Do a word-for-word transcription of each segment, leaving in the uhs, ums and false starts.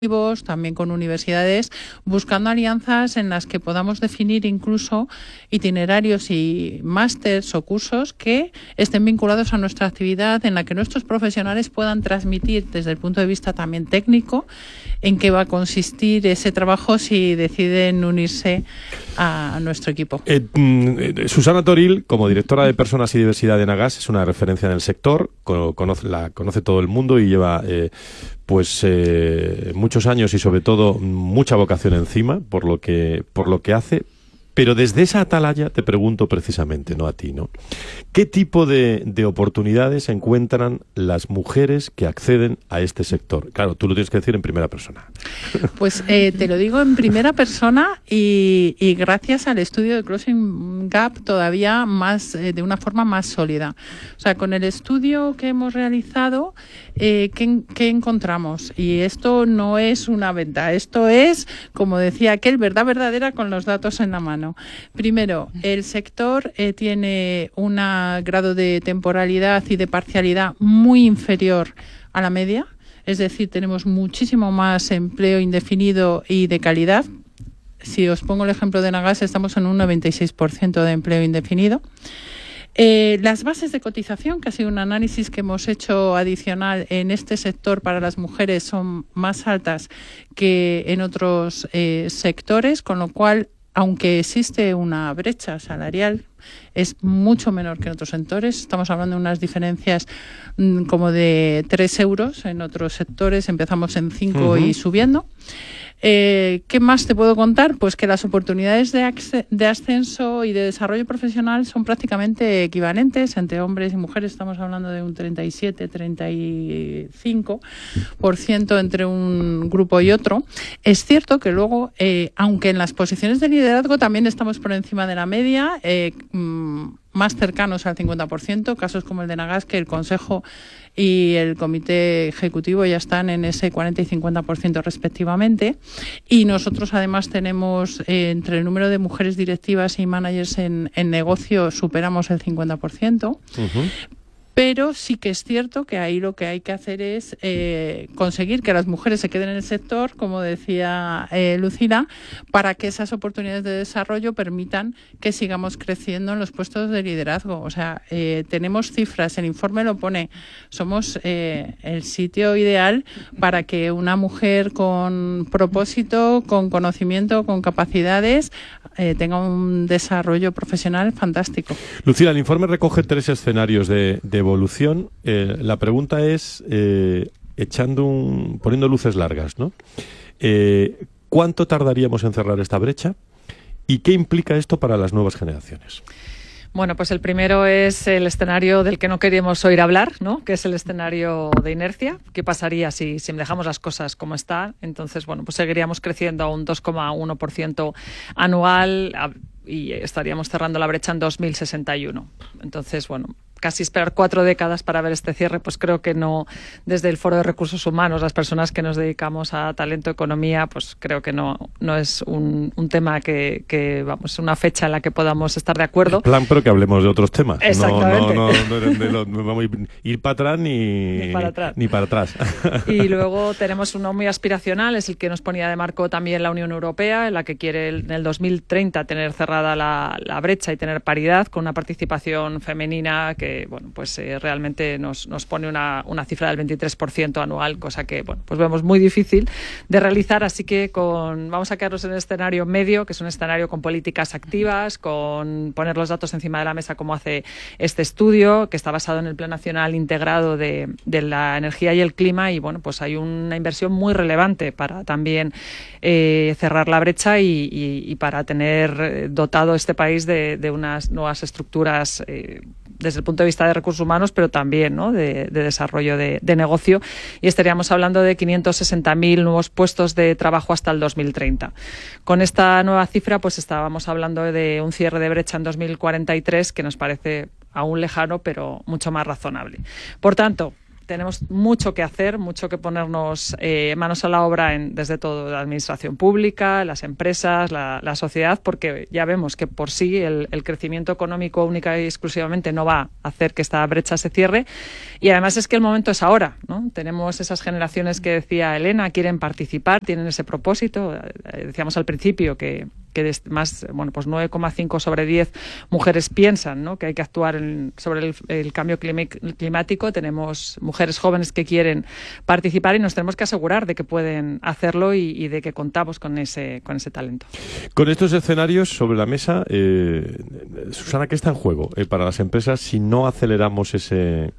también con universidades, buscando alianzas en las que podamos definir incluso itinerarios y másters o cursos que estén vinculados a nuestra actividad, en la que nuestros profesionales puedan transmitir desde el punto de vista también técnico en qué va a consistir ese trabajo si deciden unirse a nuestro equipo. Eh, eh, Susana Toril, como directora de Personas y Diversidad de Enagas, es una referencia en el sector, conoce, la conoce todo el mundo y lleva eh, pues eh, muchos años y sobre todo mucha vocación encima por lo que por lo que hace. Pero desde esa atalaya te pregunto precisamente, no a ti, ¿no? ¿Qué tipo de, de oportunidades encuentran las mujeres que acceden a este sector? Claro, tú lo tienes que decir en primera persona. Pues eh, te lo digo en primera persona y, y gracias al estudio de Closing Gap todavía más, eh, de una forma más sólida. O sea, con el estudio que hemos realizado, eh, ¿qué, qué encontramos? Y esto no es una venta, esto es, como decía aquel, verdad verdadera con los datos en la mano. Primero, el sector eh, tiene un grado de temporalidad y de parcialidad muy inferior a la media, es decir, tenemos muchísimo más empleo indefinido y de calidad. Si os pongo el ejemplo de Enagas, estamos en un noventa y seis por ciento de empleo indefinido. Eh, las bases de cotización, que ha sido un análisis que hemos hecho adicional en este sector para las mujeres, son más altas que en otros eh, sectores, con lo cual, aunque existe una brecha salarial, es mucho menor que en otros sectores. Estamos hablando de unas diferencias mmm, como de tres euros. En otros sectores empezamos en cinco uh-huh. y subiendo. Eh, ¿Qué más te puedo contar? Pues que las oportunidades de, acce- de ascenso y de desarrollo profesional son prácticamente equivalentes entre hombres y mujeres. Estamos hablando de un treinta y siete a treinta y cinco por ciento entre un grupo y otro. Es cierto que luego, eh, aunque en las posiciones de liderazgo también estamos por encima de la media, eh, mmm, más cercanos al cincuenta por ciento, casos como el de Enagas, que el Consejo y el Comité Ejecutivo ya están en ese cuarenta y cincuenta por ciento respectivamente. Y nosotros además tenemos, eh, entre el número de mujeres directivas y managers en, en negocio, superamos el cincuenta por ciento. Uh-huh. Pero sí que es cierto que ahí lo que hay que hacer es eh, conseguir que las mujeres se queden en el sector, como decía eh, Lucila, para que esas oportunidades de desarrollo permitan que sigamos creciendo en los puestos de liderazgo. O sea, eh, tenemos cifras, el informe lo pone, somos eh, el sitio ideal para que una mujer con propósito, con conocimiento, con capacidades, eh, tenga un desarrollo profesional fantástico. Lucila, el informe recoge tres escenarios de, de evolución. Eh, la pregunta es, eh, echando un, poniendo luces largas, ¿no? Eh, ¿Cuánto tardaríamos en cerrar esta brecha? ¿Y qué implica esto para las nuevas generaciones? Bueno, pues el primero es el escenario del que no queríamos oír hablar, ¿no? Que es el escenario de inercia. ¿Qué pasaría si, si dejamos las cosas como están? Entonces, bueno, pues seguiríamos creciendo a un dos coma uno por ciento anual y estaríamos cerrando la brecha en dos mil sesenta y uno. Entonces, bueno, casi esperar cuatro décadas para ver este cierre, pues creo que no, desde el Foro de Recursos Humanos, las personas que nos dedicamos a talento, economía, pues creo que no, no es un, un tema que, que, vamos, una fecha en la que podamos estar de acuerdo. El plan, pero que hablemos de otros temas. Exactamente. No, no, no, no, no, no, no vamos a ir para atrás ni, ni para atrás. Ni para atrás. Y luego tenemos uno muy aspiracional, es el que nos ponía de marco también la Unión Europea, en la que quiere en el dos mil treinta tener cerrada la, la brecha y tener paridad con una participación femenina que bueno, pues eh, realmente nos, nos pone una, una cifra del veintitrés por ciento anual, cosa que bueno, pues vemos muy difícil de realizar, así que con, vamos a quedarnos en el escenario medio, que es un escenario con políticas activas, con poner los datos encima de la mesa como hace este estudio, que está basado en el Plan Nacional Integrado de, de la Energía y el Clima, y bueno, pues hay una inversión muy relevante para también eh, cerrar la brecha y, y, y para tener dotado este país de, de unas nuevas estructuras eh, desde el punto de vista de recursos humanos, pero también, ¿no?, de, de desarrollo de, de negocio, y estaríamos hablando de quinientos sesenta mil nuevos puestos de trabajo hasta el dos mil treinta. Con esta nueva cifra, pues estábamos hablando de un cierre de brecha en dos mil cuarenta y tres que nos parece aún lejano, pero mucho más razonable. Por tanto, tenemos mucho que hacer, mucho que ponernos eh, manos a la obra en, desde todo, la administración pública, las empresas, la, la sociedad, porque ya vemos que por sí el, el crecimiento económico única y exclusivamente no va a hacer que esta brecha se cierre. Y además es que el momento es ahora, ¿no? Tenemos esas generaciones que decía Elena, quieren participar, tienen ese propósito. Decíamos al principio que que más, bueno, pues nueve coma cinco sobre diez mujeres piensan, ¿no?, que hay que actuar en, sobre el, el cambio climático. Tenemos mujeres jóvenes que quieren participar y nos tenemos que asegurar de que pueden hacerlo y, y de que contamos con ese, con ese talento. Con estos escenarios sobre la mesa, eh, Susana, ¿qué está en juego eh, para las empresas si no aceleramos ese...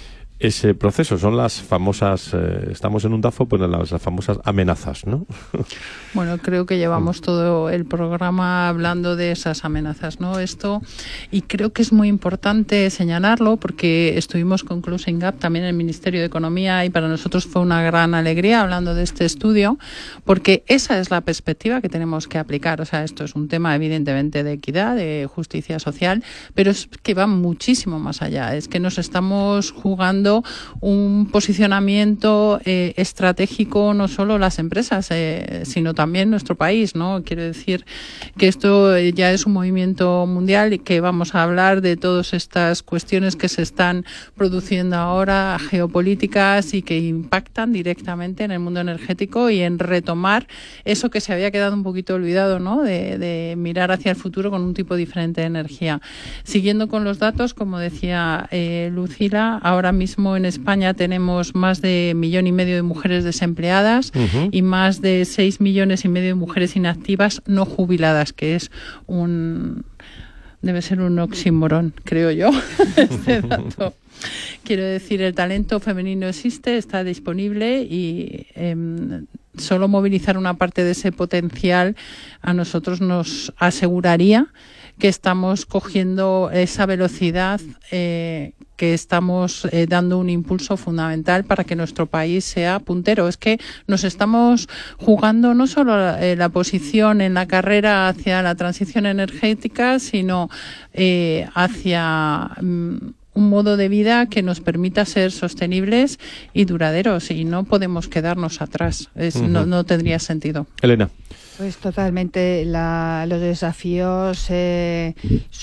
ese proceso? Son las famosas, eh, estamos en un D A F O, pues las, las famosas amenazas, ¿no? Bueno, creo que llevamos todo el programa hablando de esas amenazas, ¿no? Esto, y creo que es muy importante señalarlo porque estuvimos con Closing Gap también en el Ministerio de Economía y para nosotros fue una gran alegría hablando de este estudio, porque esa es la perspectiva que tenemos que aplicar. O sea, esto es un tema evidentemente de equidad, de justicia social, pero es que va muchísimo más allá. Es que nos estamos jugando un posicionamiento eh, estratégico, no solo las empresas, eh, sino también nuestro país, ¿no? Quiero decir que esto ya es un movimiento mundial y que vamos a hablar de todas estas cuestiones que se están produciendo ahora, geopolíticas, y que impactan directamente en el mundo energético y en retomar eso que se había quedado un poquito olvidado, ¿no? De, de mirar hacia el futuro con un tipo diferente de energía. Siguiendo con los datos, como decía eh, Lucila, ahora mismo en España tenemos más de millón y medio de mujeres desempleadas uh-huh. y más de seis millones y medio de mujeres inactivas no jubiladas, que es un... debe ser un oxímoron, creo yo, este dato. Quiero decir, el talento femenino existe, está disponible y eh, solo movilizar una parte de ese potencial a nosotros nos aseguraría que estamos cogiendo esa velocidad, eh, que estamos eh, dando un impulso fundamental para que nuestro país sea puntero. Es que nos estamos jugando no solo eh, la posición en la carrera hacia la transición energética, sino eh, hacia... Mm, un modo de vida que nos permita ser sostenibles y duraderos, y no podemos quedarnos atrás. Es, uh-huh. no, no tendría sentido. Elena. Pues totalmente, la, los desafíos eh,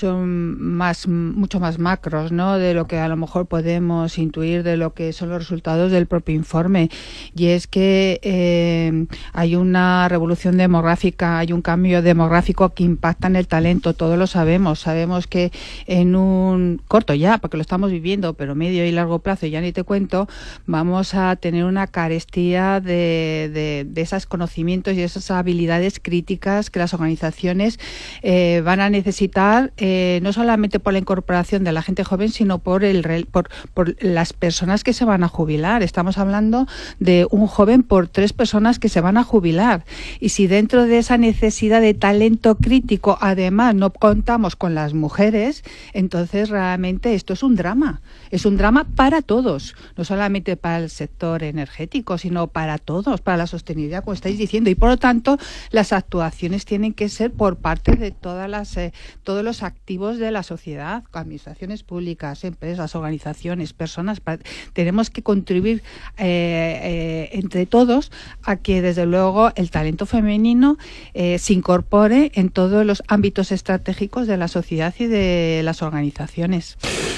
son más, mucho más macros, ¿no?, de lo que a lo mejor podemos intuir de lo que son los resultados del propio informe. Y es que eh, hay una revolución demográfica, hay un cambio demográfico que impacta en el talento, todos lo sabemos. Sabemos que en un corto ya, porque lo estamos viviendo, pero medio y largo plazo, ya ni te cuento, vamos a tener una carestía de, de, de esos conocimientos y esas habilidades críticas que las organizaciones eh, van a necesitar, eh, no solamente por la incorporación de la gente joven, sino por el por, por las personas que se van a jubilar. Estamos hablando de un joven por tres personas que se van a jubilar. Y si dentro de esa necesidad de talento crítico, además, no contamos con las mujeres, entonces realmente esto es un drama. Es un drama para todos, no solamente para el sector energético, sino para todos, para la sostenibilidad, como estáis diciendo. Y por lo tanto, las actuaciones tienen que ser por parte de todas las eh, todos los activos de la sociedad, administraciones públicas, empresas, organizaciones, personas. Para, tenemos que contribuir eh, eh, entre todos a que desde luego el talento femenino eh, se incorpore en todos los ámbitos estratégicos de la sociedad y de las organizaciones.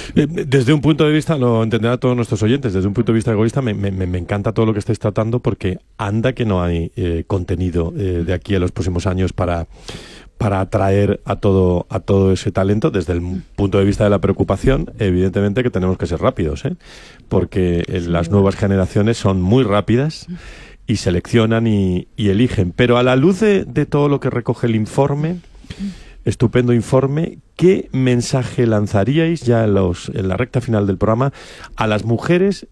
Desde un punto de vista, lo entenderán todos nuestros oyentes, desde un punto de vista egoísta me, me, me encanta todo lo que estáis tratando, porque anda que no hay eh, contenido eh, de aquí a los próximos años para para atraer a todo a todo ese talento. Desde el punto de vista de la preocupación, evidentemente que tenemos que ser rápidos, ¿eh? Porque eh, las nuevas generaciones son muy rápidas y seleccionan y, y eligen. Pero a la luz de, de todo lo que recoge el informe, estupendo informe, ¿qué mensaje lanzaríais ya en, los, en la recta final del programa a las mujeres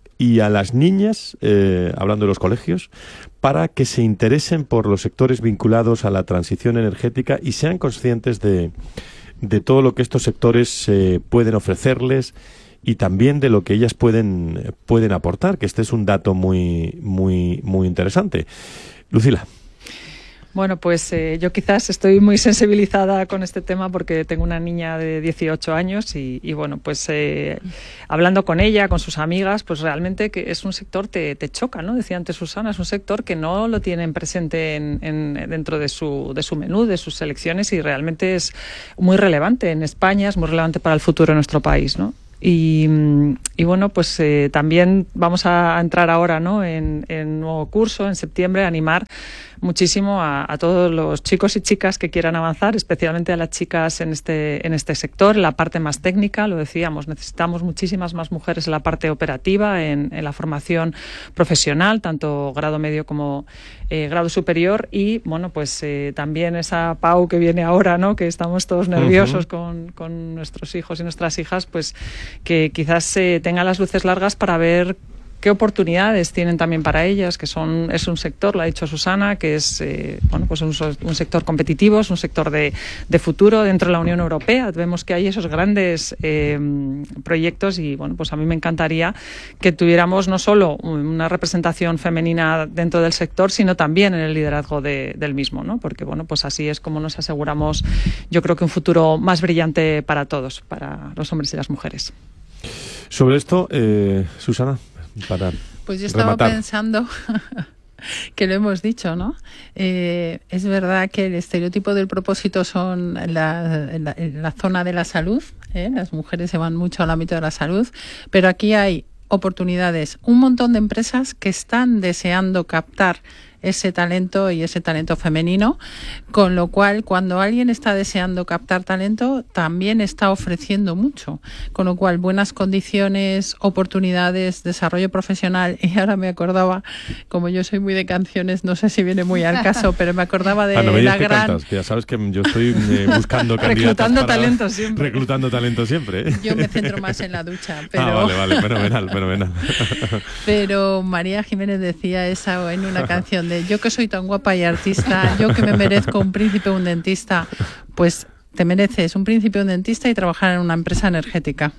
y a las niñas, eh, hablando de los colegios, para que se interesen por los sectores vinculados a la transición energética y sean conscientes de, de todo lo que estos sectores eh, pueden ofrecerles y también de lo que ellas pueden, pueden aportar? Que este es un dato muy, muy, muy interesante. Lucila. Bueno, pues eh, yo quizás estoy muy sensibilizada con este tema porque tengo una niña de dieciocho años y, y bueno, pues eh, hablando con ella, con sus amigas, pues realmente que es un sector te, te choca, ¿no? Decía antes Susana, es un sector que no lo tienen presente en, en, dentro de su, de su menú, de sus selecciones y realmente es muy relevante en España, es muy relevante para el futuro de nuestro país, ¿no? Y, y bueno, pues eh, también vamos a entrar ahora, ¿no? en, en un nuevo curso en septiembre, a animar muchísimo a, a todos los chicos y chicas que quieran avanzar, especialmente a las chicas en este, en este sector, en la parte más técnica, lo decíamos, necesitamos muchísimas más mujeres en la parte operativa, en, en la formación profesional, tanto grado medio como eh, grado superior y, bueno, pues eh, también esa Pau que viene ahora, ¿no? Que estamos todos nerviosos uh-huh. con, con nuestros hijos y nuestras hijas, pues que quizás eh, tenga las luces largas para ver qué oportunidades tienen también para ellas, que son es un sector, lo ha dicho Susana, que es eh, bueno pues un, un sector competitivo, es un sector de, de futuro dentro de la Unión Europea. Vemos que hay esos grandes eh, proyectos y bueno, pues a mí me encantaría que tuviéramos no solo una representación femenina dentro del sector, sino también en el liderazgo de, del mismo, ¿no? Porque bueno, pues así es como nos aseguramos, yo creo que un futuro más brillante para todos, para los hombres y las mujeres. Sobre esto, eh, Susana, para pues yo estaba rematar. pensando que lo hemos dicho, ¿no? Eh, es verdad que el estereotipo del propósito son la, la, la zona de la salud, ¿eh? Las mujeres se van mucho al ámbito de la salud, pero aquí hay oportunidades, un montón de empresas que están deseando captar ese talento y ese talento femenino, con lo cual cuando alguien está deseando captar talento también está ofreciendo mucho, con lo cual buenas condiciones, oportunidades, desarrollo profesional. Y ahora me acordaba, como yo soy muy de canciones, no sé si viene muy al caso, pero me acordaba de ah, no me la que gran cantas, que ya sabes que yo estoy eh, buscando candidatas reclutando para... talento siempre reclutando talento siempre. Yo me centro más en la ducha, pero ah, vale, vale, fenomenal, fenomenal. Pero María Jiménez decía esa en una canción de yo que soy tan guapa y artista, yo que me merezco un príncipe, un dentista, pues te mereces un príncipe, un dentista y trabajar en una empresa energética.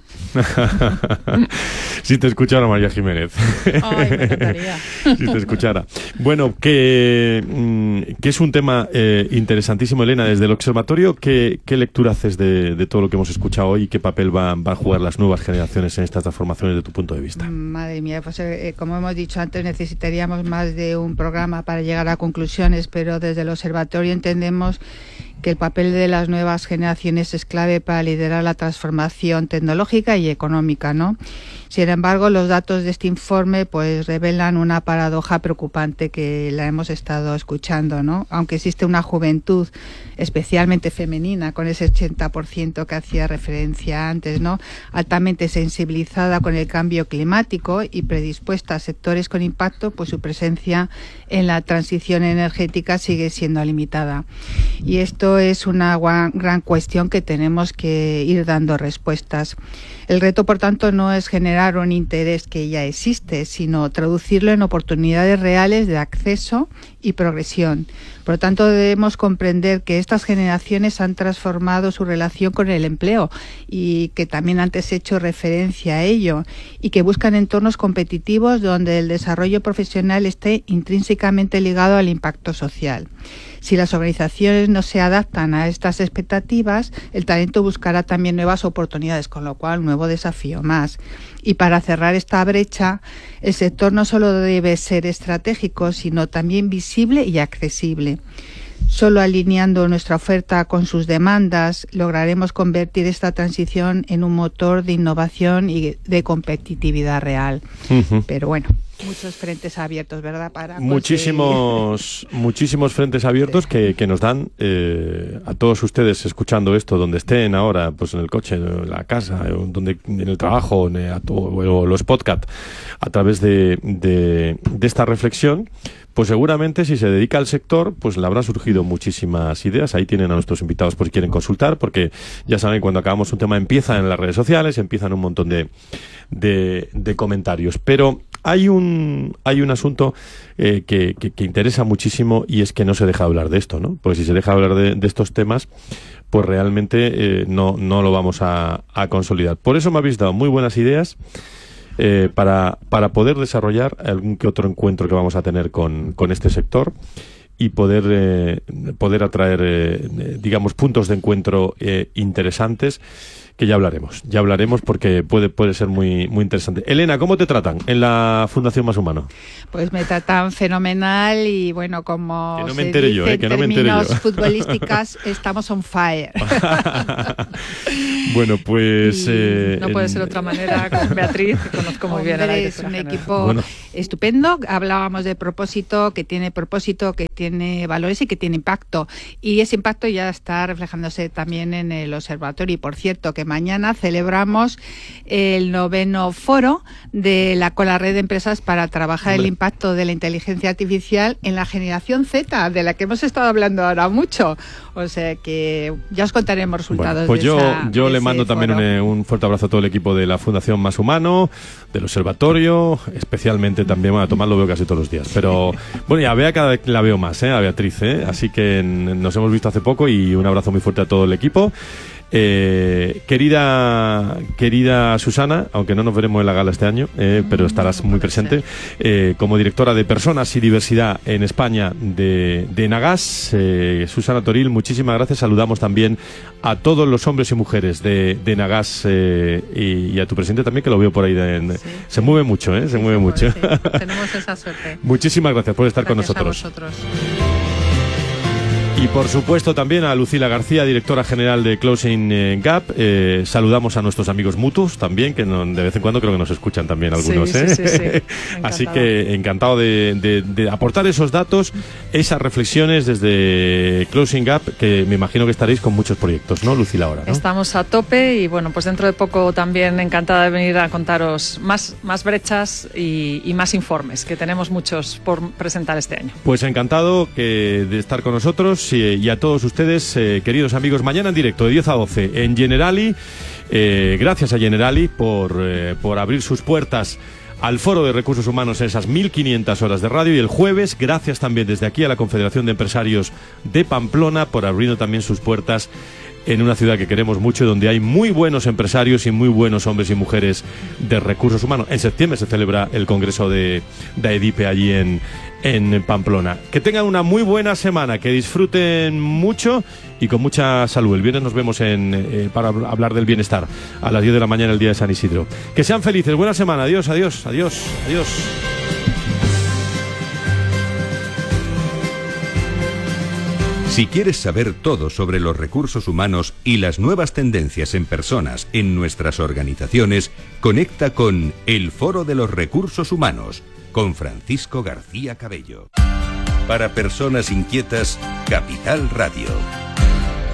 Si te escuchara María Jiménez. Ay, me encantaría. Si te escuchara. Bueno, que, que es un tema eh, interesantísimo, Elena, desde el observatorio. ¿Qué, qué lectura haces de, de todo lo que hemos escuchado hoy y qué papel van va a jugar las nuevas generaciones en estas transformaciones de tu punto de vista? Madre mía, pues eh, como hemos dicho antes, necesitaríamos más de un programa para llegar a conclusiones, pero desde el observatorio entendemos que el papel de las nuevas generaciones es clave para liderar la transformación tecnológica y económica, ¿no? Sin embargo, los datos de este informe pues revelan una paradoja preocupante que la hemos estado escuchando, ¿no? Aunque existe una juventud especialmente femenina, con ese ochenta por ciento que hacía referencia antes, ¿no? Altamente sensibilizada con el cambio climático y predispuesta a sectores con impacto, pues su presencia en la transición energética sigue siendo limitada. Y esto es una gran, gran cuestión que tenemos que ir dando respuestas. El reto, por tanto, no es generar un interés que ya existe, sino traducirlo en oportunidades reales de acceso y progresión. Por lo tanto, debemos comprender que estas generaciones han transformado su relación con el empleo y que también antes he hecho referencia a ello y que buscan entornos competitivos donde el desarrollo profesional esté intrínsecamente ligado al impacto social. Si las organizaciones no se adaptan a estas expectativas, el talento buscará también nuevas oportunidades, con lo cual un nuevo desafío más. Y para cerrar esta brecha, el sector no solo debe ser estratégico, sino también visible y accesible. Solo alineando nuestra oferta con sus demandas lograremos convertir esta transición en un motor de innovación y de competitividad real. Uh-huh. Pero bueno, muchos frentes abiertos, ¿verdad? Para muchísimos, muchísimos frentes abiertos que, que nos dan eh, a todos ustedes escuchando esto, donde estén ahora, pues en el coche, en la casa, donde, en el trabajo, en el, o los podcasts, a través de, de, de esta reflexión. Pues seguramente si se dedica al sector, pues le habrán surgido muchísimas ideas. Ahí tienen a nuestros invitados por si quieren consultar, porque ya saben, cuando acabamos un tema empiezan en las redes sociales, empiezan un montón de, de, de comentarios. Pero hay un hay un asunto eh, que, que, que interesa muchísimo y es que no se deja hablar de esto, ¿no? Porque si se deja hablar de, de estos temas, pues realmente eh, no, no lo vamos a, a consolidar. Por eso me habéis dado muy buenas ideas. Eh, para, para poder desarrollar algún que otro encuentro que vamos a tener con, con este sector y poder, eh, poder atraer, eh, digamos, puntos de encuentro eh, interesantes, que ya hablaremos, ya hablaremos porque puede, puede ser muy, muy interesante. Elena, ¿cómo te tratan en la Fundación Más Humano? Pues me tratan fenomenal y bueno, como que no me se entere dice yo, eh, que en no me entere términos yo. futbolísticas, estamos on fire. Bueno, pues... Eh, no puede en... ser de otra manera con Beatriz, que conozco muy bien a la Hombre, es directora un general. equipo Bueno. estupendo. Hablábamos de propósito, que tiene propósito, que tiene valores y que tiene impacto. Y ese impacto ya está reflejándose también en el observatorio. Y por cierto, que mañana celebramos el noveno foro de la con la red de empresas para trabajar Hombre. el impacto de la inteligencia artificial en la generación Z, de la que hemos estado hablando ahora mucho. O sea que ya os contaremos resultados. Bueno, pues de yo, esa, yo de le ese mando también foro. un, un fuerte abrazo a todo el equipo de la Fundación Más Humano, del Observatorio, especialmente también, bueno, a Tomás lo veo casi todos los días, pero bueno, y a Bea cada vez la veo más, ¿eh? A Beatriz, ¿eh? Así que en- nos hemos visto hace poco y un abrazo muy fuerte a todo el equipo. Eh, querida querida Susana, aunque no nos veremos en la gala este año, eh, pero estarás muy presente, eh, como directora de Personas y Diversidad en España de, de Nagas. eh, Susana Toril, muchísimas gracias. Saludamos también a todos los hombres y mujeres de, de Nagas eh, y, y a tu presidente también, que lo veo por ahí. De, en- Sí, se sí. mueve mucho, ¿eh? se Sí, mueve sí, mucho. sí. Tenemos esa suerte. Muchísimas gracias por estar Gracias con a nosotros. vosotros. Y por supuesto también a Lucila García, directora general de Closing eh, Gap. Eh, saludamos a nuestros amigos mutuos también, que no- de vez en cuando creo que nos escuchan también algunos. Sí, ¿eh? sí, sí, sí. Así Encantado. que encantado de, de- de aportar esos datos, esas reflexiones desde Closing Gap, que me imagino que estaréis con muchos proyectos, ¿no, Lucila, ahora? ¿no? Estamos a tope y bueno, pues dentro de poco también encantada de venir a contaros más, más brechas y, y más informes, que tenemos muchos por presentar este año. Pues encantado que, de estar con nosotros y, y a todos ustedes, eh, queridos amigos, mañana en directo de diez a doce en Generali. Eh, gracias a Generali por, eh, por abrir sus puertas al Foro de Recursos Humanos en esas mil quinientas horas de radio, y el jueves, gracias también desde aquí a la Confederación de Empresarios de Pamplona por abriendo también sus puertas en una ciudad que queremos mucho y donde hay muy buenos empresarios y muy buenos hombres y mujeres de recursos humanos. En septiembre se celebra el Congreso de, de AEDIPE allí en, en Pamplona. Que tengan una muy buena semana, que disfruten mucho y con mucha salud. El viernes nos vemos en, eh, para hablar del bienestar a las diez de la mañana el día de San Isidro. Que sean felices, buena semana, adiós, adiós, adiós, adiós. Si quieres saber todo sobre los recursos humanos y las nuevas tendencias en personas en nuestras organizaciones, conecta con El Foro de los Recursos Humanos con Francisco García Cabello. Para personas inquietas, Capital Radio.